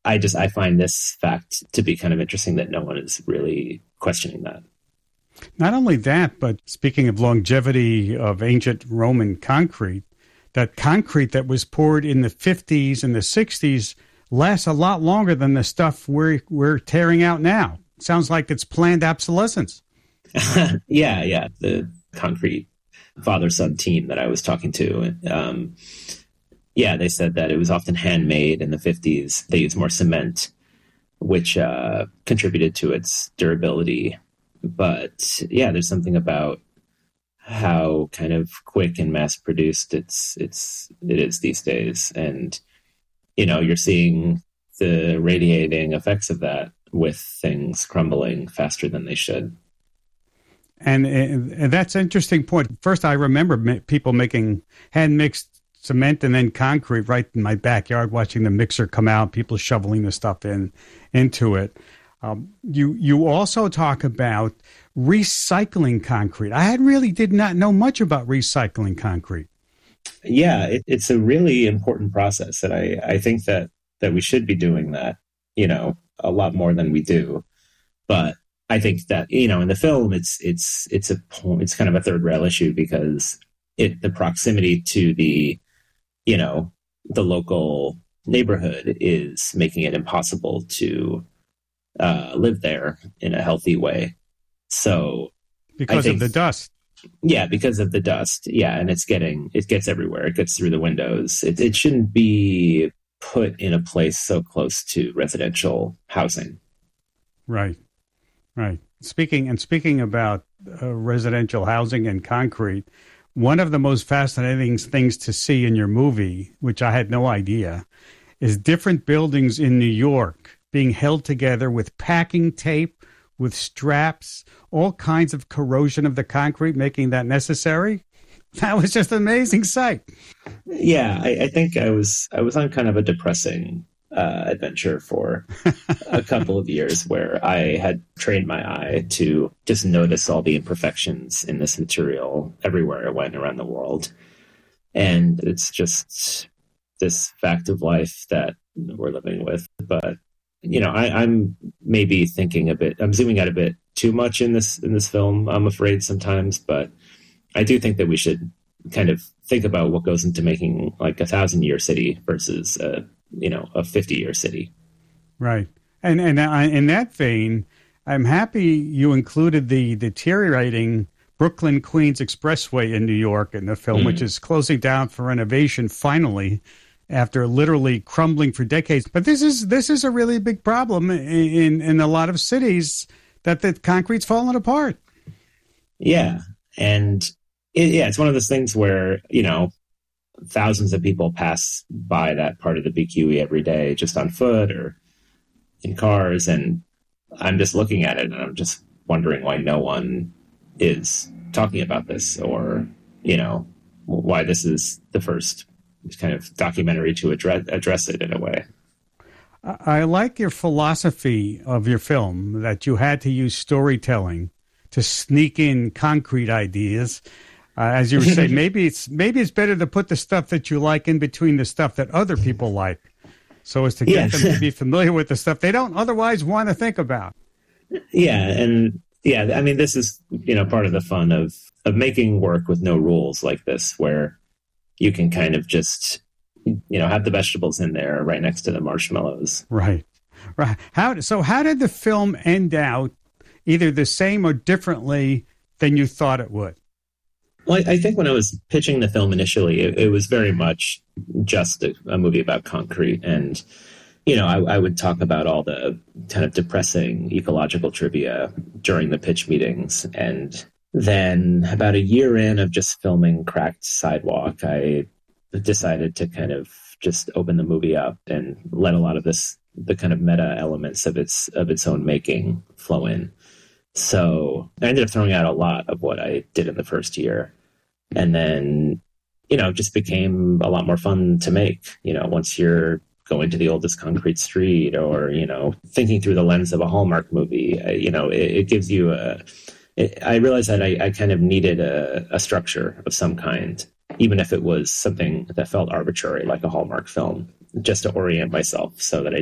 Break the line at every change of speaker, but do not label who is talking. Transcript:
I find this fact to be kind of interesting that no one is really questioning that.
Not only that, but speaking of longevity of ancient Roman concrete, that concrete that was poured in the 50s and the 60s lasts a lot longer than the stuff we're tearing out now. Sounds like it's planned obsolescence.
Yeah. The concrete father-son team that I was talking to, they said that it was often handmade in the 50s. They used more cement, which contributed to its durability. But yeah, there's something about how kind of quick and mass-produced it is these days. And, you're seeing the radiating effects of that with things crumbling faster than they should.
And that's an interesting point. First, I remember people making hand-mixed cement and then concrete right in my backyard, watching the mixer come out, people shoveling the stuff into it. You also talk about recycling concrete. I did not know much about recycling concrete.
Yeah, it's a really important process, and I think that we should be doing that, a lot more than we do. But I think that in the film, it's kind of a third rail issue because the proximity to the local neighborhood is making it impossible to live there in a healthy way. So
because of the dust.
Yeah, because of the dust. Yeah, and it gets everywhere. It gets through the windows. It shouldn't be put in a place so close to residential housing.
Right. Speaking about residential housing and concrete, one of the most fascinating things to see in your movie, which I had no idea, is different buildings in New York being held together with packing tape, with straps, all kinds of corrosion of the concrete, making that necessary. That was just an amazing sight.
Yeah, I think I was on kind of a depressing adventure for a couple of years where I had trained my eye to just notice all the imperfections in this material everywhere I went around the world. And it's just this fact of life that we're living with. But I'm maybe I'm zooming out a bit too much in this film, I'm afraid sometimes, but I do think that we should kind of think about what goes into making like 1,000-year city versus a 50-year city.
Right. And in that vein, I'm happy you included the deteriorating Brooklyn-Queens Expressway in New York in the film, which is closing down for renovation finally, after literally crumbling for decades. But this is a really big problem in a lot of cities, that the concrete's falling apart.
Yeah. And it's one of those things where, thousands of people pass by that part of the BQE every day, just on foot or in cars. And I'm just looking at it and I'm just wondering why no one is talking about this, or, why this is the first kind of documentary to address it in a way.
I like your philosophy of your film, that you had to use storytelling to sneak in concrete ideas. As you were saying, maybe it's better to put the stuff that you like in between the stuff that other people like, so as to get them to be familiar with the stuff they don't otherwise want to think about.
Yeah, and I mean, this is part of the fun of making work with no rules like this, where you can kind of just have the vegetables in there right next to the marshmallows.
Right. How did the film end out, either the same or differently than you thought it would?
Well, I think when I was pitching the film initially, it was very much just a movie about concrete. And, I would talk about all the kind of depressing ecological trivia during the pitch meetings. And then about a year in of just filming Cracked Sidewalk, I decided to kind of just open the movie up and let a lot of the kind of meta elements of its own making flow in. So I ended up throwing out a lot of what I did in the first year. And then, it just became a lot more fun to make, once you're going to the oldest concrete street, or, thinking through the lens of a Hallmark movie, it gives you I realized that I kind of needed a structure of some kind, even if it was something that felt arbitrary, like a Hallmark film, just to orient myself so that I